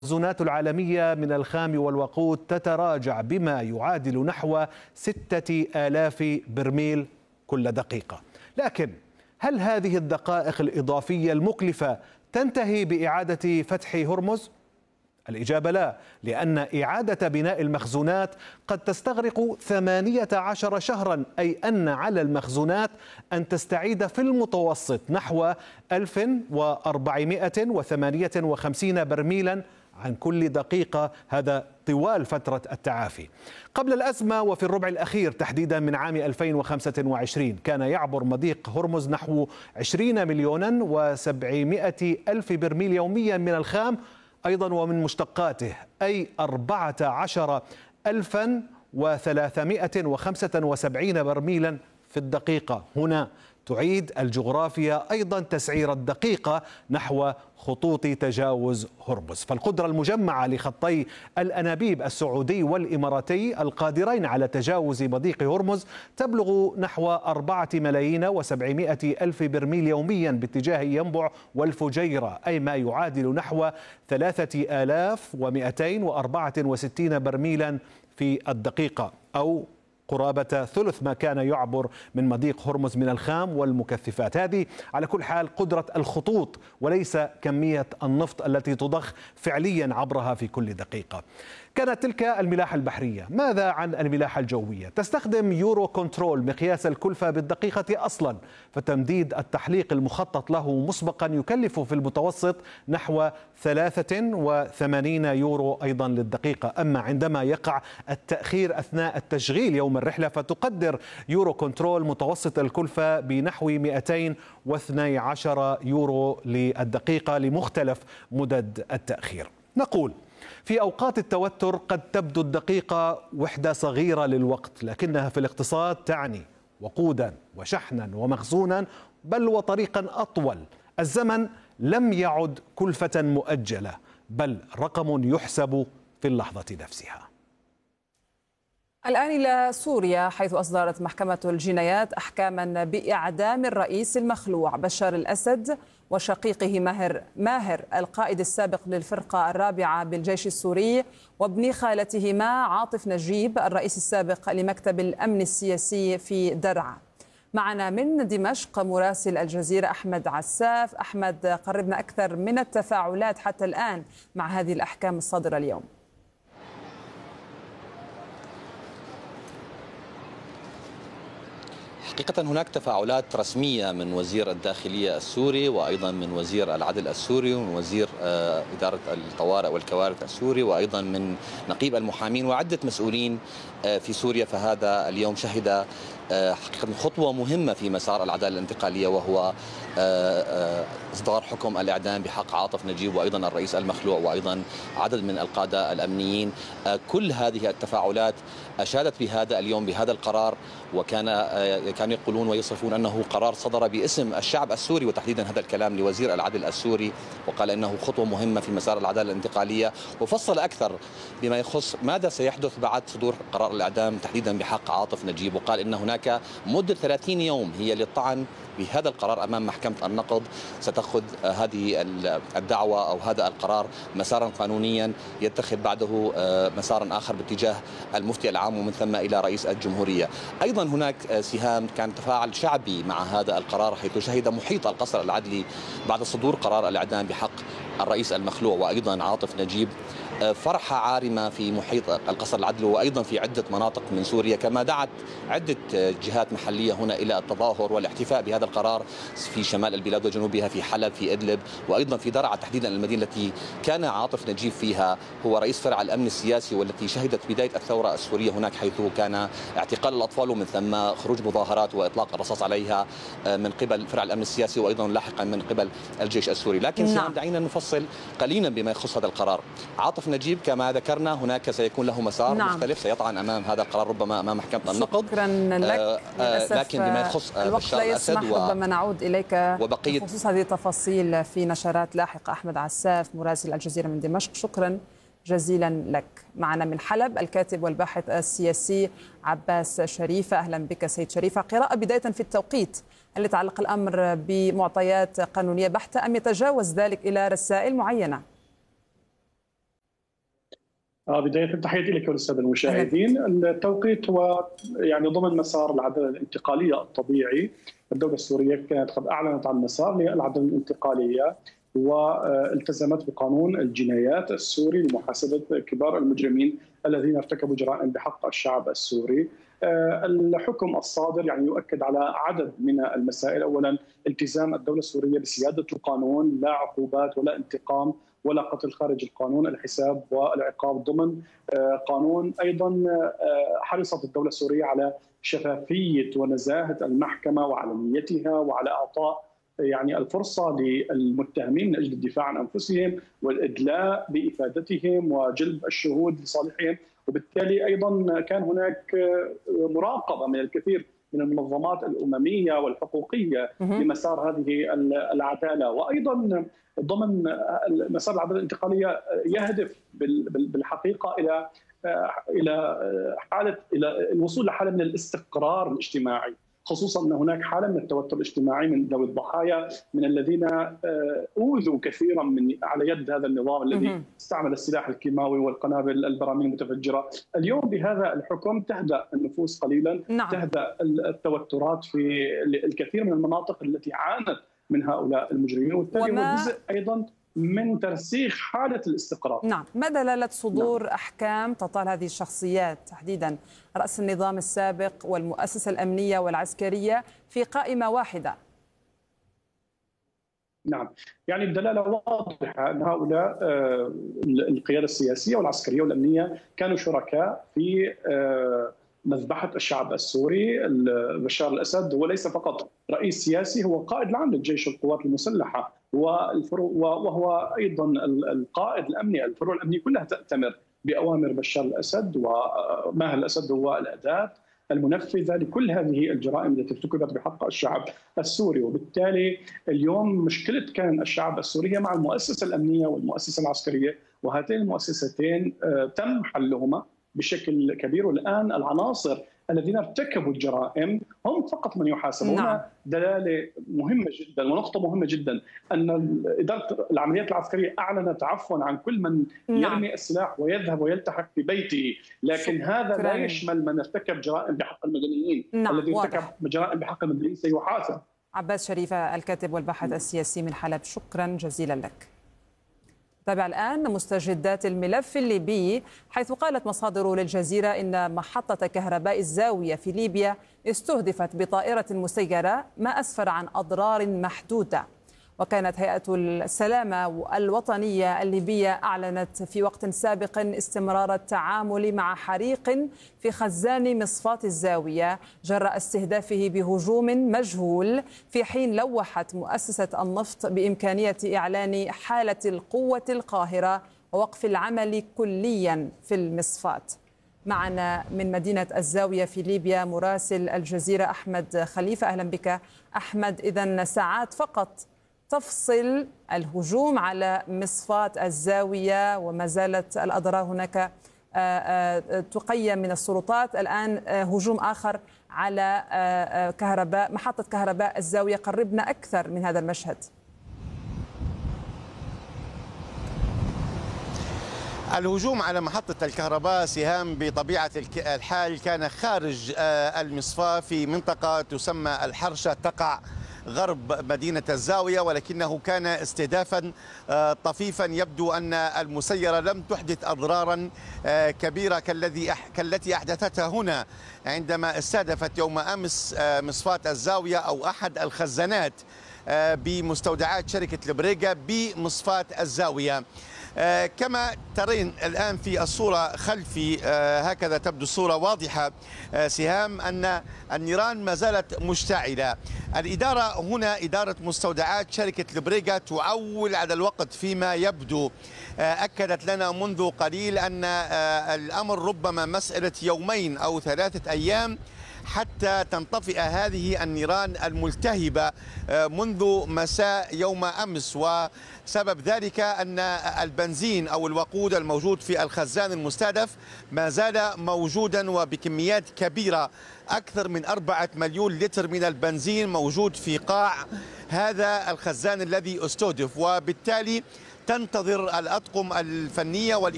المخزونات العالمية من الخام والوقود تتراجع بما يعادل نحو 6000 برميل كل دقيقة. لكن هل هذه الدقائق الإضافية المكلفة تنتهي بإعادة فتح هرمز؟ الإجابة لا، لأن إعادة بناء المخزونات قد تستغرق 18 شهرا، أي أن على المخزونات أن تستعيد في المتوسط نحو 1458 برميلا عن كل دقيقة، هذا طوال فترة التعافي. قبل الأزمة وفي الربع الأخير تحديدا من عام 2025 كان يعبر مضيق هرمز نحو 20 مليونا و700 ألف برميل يوميا من الخام أيضا ومن مشتقاته، أي 14,375 برميلا في الدقيقة. هنا تعيد الجغرافيا أيضا تسعير الدقيقة نحو خطوط تجاوز هرمز. فالقدرة المجمعة لخطي الأنابيب السعودي والإماراتي القادرين على تجاوز مضيق هرمز تبلغ نحو 4,700,000 برميل يوميا باتجاه ينبع والفجيرة، أي ما يعادل نحو 3,264 برميلا في الدقيقة، أو قرابة ثلث ما كان يعبر من مضيق هرمز من الخام والمكثفات. هذه على كل حال قدرة الخطوط وليس كمية النفط التي تضخ فعليا عبرها في كل دقيقة. كانت تلك الملاحة البحرية. ماذا عن الملاحة الجوية؟ تستخدم يورو كنترول مقياس الكلفة بالدقيقة أصلا، فتمديد التحليق المخطط له مسبقا يكلف في المتوسط نحو 83 يورو أيضا للدقيقة. أما عندما يقع التأخير أثناء التشغيل يوم الرحلة فتقدر يورو كنترول متوسط الكلفة بنحو 212 يورو للدقيقة لمختلف مدد التأخير. نقول في أوقات التوتر قد تبدو الدقيقة وحدة صغيرة للوقت، لكنها في الاقتصاد تعني وقودا وشحنا ومخزونا، بل وطريقا أطول. الزمن لم يعد كلفة مؤجلة، بل رقم يحسب في اللحظة نفسها. الآن إلى سوريا، حيث أصدرت محكمة الجنايات أحكاما بإعدام الرئيس المخلوع بشار الأسد وشقيقه ماهر القائد السابق للفرقة الرابعة بالجيش السوري، وابن خالتهما عاطف نجيب الرئيس السابق لمكتب الأمن السياسي في درعا. معنا من دمشق مراسل الجزيرة أحمد عساف. أحمد، قربنا أكثر من التفاعلات حتى الآن مع هذه الأحكام الصادرة اليوم. حقيقة هناك تفاعلات رسمية من وزير الداخلية السوري، وأيضا من وزير العدل السوري، ومن وزير إدارة الطوارئ والكوارث السوري، وأيضا من نقيب المحامين وعدة مسؤولين في سوريا. فهذا اليوم شهد حقيقة خطوة مهمة في مسار العدالة الانتقالية، وهو إصدار حكم الإعدام بحق عاطف نجيب وأيضا الرئيس المخلوع وأيضا عدد من القادة الأمنيين. كل هذه التفاعلات أشادت بهذا اليوم بهذا القرار، كانوا يقولون ويصفون أنه قرار صدر باسم الشعب السوري، وتحديدا هذا الكلام لوزير العدل السوري، وقال إنه خطوة مهمة في مسار العدالة الانتقالية، وفصل أكثر بما يخص ماذا سيحدث بعد صدور قرار الإعدام تحديدا بحق عاطف نجيب. وقال إن هناك مدة 30 يوم هي للطعن بهذا القرار أمام محكمة النقض. ستأخذ هذه الدعوة أو هذا القرار مسارا قانونيا، يتخذ بعده مسارا آخر باتجاه المفتي العام ومن ثم إلى رئيس الجمهورية. أيضا هناك سهام كان تفاعل شعبي مع هذا القرار، حيث شهد محيط القصر العدلي بعد صدور قرار الإعدام بحق الرئيس المخلوع وأيضا عاطف نجيب فرحة عارمة في محيط القصر العدلي وأيضا في عدة مناطق من سوريا، كما دعت عدة جهات محلية هنا إلى التظاهر والاحتفاء بهذا القرار في شمال البلاد وجنوبها، في حلب، في إدلب، وأيضا في درعا تحديدا المدينة التي كان عاطف نجيب فيها هو رئيس فرع الأمن السياسي، والتي شهدت بداية الثورة السورية هناك، حيث كان اعتقال الأطفال ومن ثم خروج مظاهرات وإطلاق الرصاص عليها من قبل فرع الأمن السياسي وأيضا لاحقا من قبل الجيش السوري. لكن دعينا نفصل قليلا بما يخص هذا القرار. عاطف نجيب كما ذكرنا هناك سيكون له مسار مختلف، سيطعن أمام هذا القرار ربما أمام محكمة النقض. شكرا لك. لكن بما يخص الوقت لا يسمح، ربما نعود إليك بخصوص هذه التفاصيل في نشرات لاحقة. أحمد عساف مراسل الجزيرة من دمشق، شكرا جزيلا لك. معنا من حلب الكاتب والباحث السياسي عباس شريفة. أهلا بك سيد شريفة. قراءة بداية في التوقيت، هل يتعلق الأمر بمعطيات قانونية بحتة أم يتجاوز ذلك إلى رسائل معينة؟ بداية تحياتي لك وللسادة المشاهدين. التوقيت هو يعني ضمن مسار العدالة الانتقالية الطبيعي. الدولة السورية كانت قد أعلنت عن مسار للعدالة الانتقالية والتزمت بقانون الجنايات السوري لمحاسبة كبار المجرمين الذين ارتكبوا جرائم بحق الشعب السوري. الحكم الصادر يعني يؤكد على عدد من المسائل. أولا، التزام الدولة السورية بسيادة القانون، لا عقوبات ولا انتقام ولا قتل خارج القانون، الحساب والعقاب ضمن قانون. أيضا حرصت الدولة السورية على شفافية ونزاهة المحكمة وعلنيتها، وعلى إعطاء يعني الفرصة للمتهمين من أجل الدفاع عن أنفسهم والإدلاء بإفادتهم وجلب الشهود لصالحهم. وبالتالي أيضا كان هناك مراقبة من الكثير من المنظمات الأممية والحقوقية لمسار هذه العدالة. وأيضا ضمن مسار العدالة الانتقالية يهدف بالحقيقة إلى الوصول لحالة من الاستقرار الاجتماعي، خصوصا ان هناك حاله من التوتر الاجتماعي من ذوي الضحايا، من الذين اوذوا كثيرا على يد هذا النظام الذي استعمل السلاح الكيماوي والقنابل البراميل المتفجره. اليوم بهذا الحكم تهدأ النفوس قليلا، تهدأ التوترات في الكثير من المناطق التي عانت من هؤلاء المجرمين، وبالتالي هو جزء ايضا من ترسيخ حالة الاستقرار. نعم، ما دلالة صدور أحكام تطال هذه الشخصيات تحديدا رأس النظام السابق والمؤسسة الأمنية والعسكرية في قائمة واحدة؟ نعم، يعني الدلالة واضحة أن هؤلاء القيادة السياسية والعسكرية والأمنية كانوا شركاء في مذبحة الشعب السوري. بشار الأسد هو ليس فقط رئيس سياسي، هو قائد العام للجيش والقوات المسلحة، وهو أيضا القائد الأمني. الفروع الأمنية كلها تأتمر بأوامر بشار الأسد، وماهر الأسد هو الأداة المنفذة لكل هذه الجرائم التي ارتكبت بحق الشعب السوري. وبالتالي اليوم مشكلة كان الشعب السوري مع المؤسسة الأمنية والمؤسسة العسكرية، وهاتين المؤسستين تم حلهما بشكل كبير، والآن العناصر الذين ارتكبوا الجرائم هم فقط من يحاسبون. نعم. دلالة مهمة جدا ونقطة مهمة جدا أن إدارة العمليات العسكرية أعلنت عفوا عن كل من يرمي السلاح ويذهب ويلتحق في بيته، لكن هذا لا يشمل من ارتكب جرائم بحق المدنيين. الذي ارتكب جرائم بحق المدنيين سيحاسب. عباس شريفة، الكاتب والباحث السياسي من حلب، شكرا جزيلا لك. تابع الآن مستجدات الملف الليبي، حيث قالت مصادر للجزيرة إن محطة كهرباء الزاوية في ليبيا استهدفت بطائرة مسيرة، ما أسفر عن أضرار محدودة. وكانت هيئة السلامة الوطنية الليبية أعلنت في وقت سابق استمرار التعامل مع حريق في خزان مصفاة الزاوية جراء استهدافه بهجوم مجهول، في حين لوحت مؤسسة النفط بإمكانية إعلان حالة القوة القاهرة ووقف العمل كليا في المصفاة. معنا من مدينة الزاوية في ليبيا مراسل الجزيرة أحمد خليفة. أهلا بك أحمد. إذن ساعات فقط تفصل الهجوم على مصفاة الزاوية، وما زالت الأضرار هناك تقيم من السلطات. الآن هجوم آخر على محطة كهرباء الزاوية. قربنا أكثر من هذا المشهد. الهجوم على محطة الكهرباء سهام بطبيعة الحال كان خارج المصفاة في منطقة تسمى الحرشة، تقع غرب مدينة الزاوية، ولكنه كان استهدافا طفيفا. يبدو أن المسيرة لم تحدث أضرارا كبيرة كالتي أحدثتها هنا عندما استهدفت يوم أمس مصفاة الزاوية أو أحد الخزانات بمستودعات شركة البريغا بمصفاة الزاوية. كما ترين الآن في الصورة خلفي، هكذا تبدو الصورة واضحة سهام، أن النيران ما زالت مشتعلة. الإدارة هنا إدارة مستودعات شركة البريغا تعول على الوقت فيما يبدو. أكدت لنا منذ قليل أن الأمر ربما مسألة يومين أو 3 أيام حتى تنطفئ هذه النيران الملتهبة منذ مساء يوم أمس. وسبب ذلك أن البنزين أو الوقود الموجود في الخزان المستهدف ما زال موجودا وبكميات كبيرة. أكثر من 4 مليون لتر من البنزين موجود في قاع هذا الخزان الذي استهدف، وبالتالي تنتظر الأطقم الفنية